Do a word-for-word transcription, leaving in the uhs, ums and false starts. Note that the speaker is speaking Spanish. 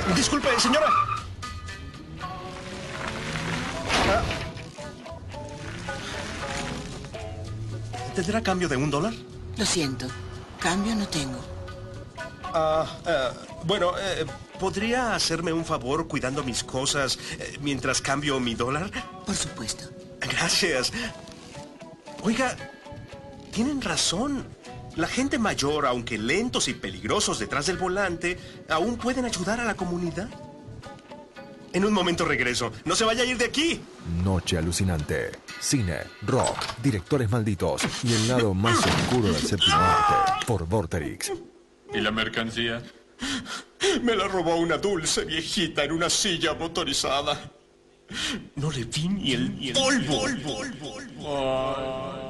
Disculpe, señora. Ah. ¿Tendrá cambio de un dólar? Lo siento. Cambio no tengo. Ah, uh, bueno, eh, ¿podría hacerme un favor cuidando mis cosas eh, mientras cambio mi dólar? Por supuesto. Gracias. Oiga, tienen razón. La gente mayor, aunque lentos y peligrosos detrás del volante, aún pueden ayudar a la comunidad. En un momento regreso. ¡No se vaya a ir de aquí! Noche alucinante. Cine, rock, directores malditos y el lado más oscuro del séptimo arte. Por Vorterix. ¿Y la mercancía? Me la robó una dulce viejita en una silla motorizada. No le vi ni el, ni el polvo. polvo. Oh.